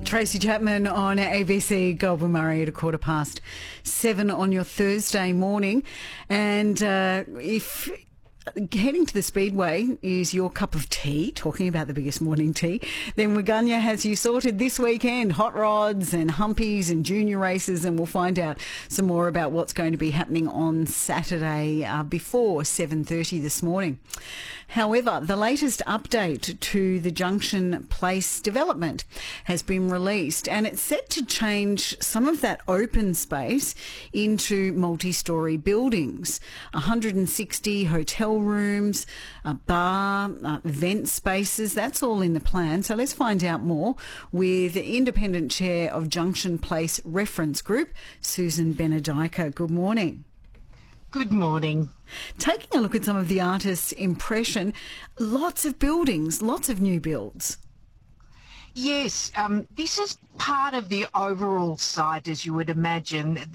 Tracy Chapman on ABC Goulburn Murray at 7:15 on your Thursday morning. And if heading to the Speedway is your cup of tea, talking about the biggest morning tea, then Waganya has you sorted this weekend. Hot rods and humpies and junior races, and we'll find out some more about what's going to be happening on Saturday before 7:30 this morning. However, the latest update to the Junction Place development has been released, and it's set to change some of that open space into multi-storey buildings. 160 hotel rooms, a bar, event spaces, that's all in the plan. So let's find out more with the independent chair of Junction Place Reference Group, Susan Benedica. Good morning. Good morning. Taking a look at some of the artist's impression, lots of buildings, lots of new builds. Yes, this is part of the overall site, as you would imagine.